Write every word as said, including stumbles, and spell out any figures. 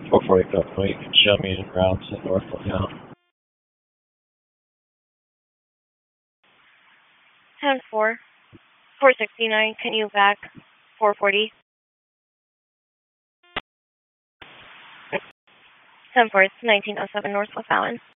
four forty Coconut, you can show me in routes in North Lookout. ten four, four sixty-nine, can you back four forty? ten four, it's nineteen oh seven North West Allen.